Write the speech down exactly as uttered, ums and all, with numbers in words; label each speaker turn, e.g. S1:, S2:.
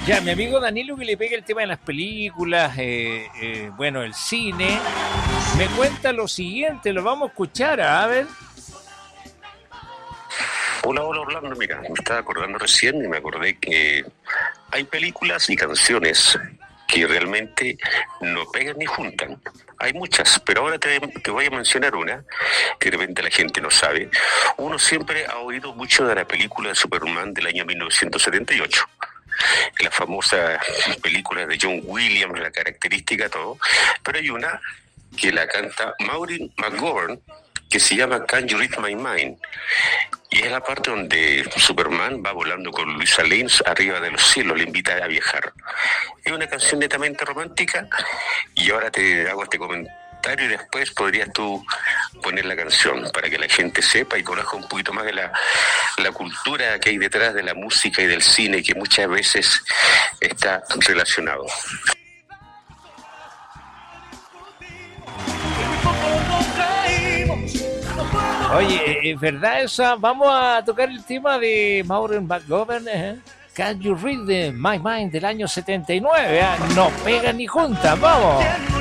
S1: Ya, mi amigo Danilo, que le pega el tema de las películas, eh, eh, bueno, el cine, me cuenta lo siguiente, lo vamos a escuchar, a ver.
S2: Hola, hola Orlando, mira, me estaba acordando recién y me acordé que hay películas y canciones que realmente no pegan ni juntan. Hay muchas, pero ahora te, te voy a mencionar una que de repente la gente no sabe. Uno siempre ha oído mucho de la película de Superman del año mil novecientos setenta y ocho. La famosa película de John Williams, la característica, todo. Pero hay una que la canta Maureen McGovern, que se llama Can You Read My Mind? Y es la parte donde Superman va volando con Luisa Lane arriba de los cielos, le invita a viajar. Es una canción netamente romántica y ahora te hago este comentario y después podrías tú poner la canción para que la gente sepa y conozca un poquito más de la, la cultura que hay detrás de la música y del cine, que muchas veces está relacionado.
S1: Oye, ¿es verdad esa? Vamos a tocar el tema de Maureen McGovern, ¿eh? Can You Read the My Mind del año setenta y nueve, ¿eh? No pega ni junta, vamos.